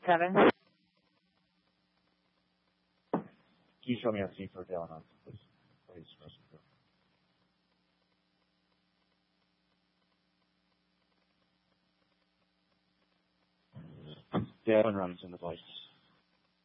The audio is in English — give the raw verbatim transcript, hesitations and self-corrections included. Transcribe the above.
Seven. Can you show me a scene for Dale Hunt, please? Please, Dale runs in the place.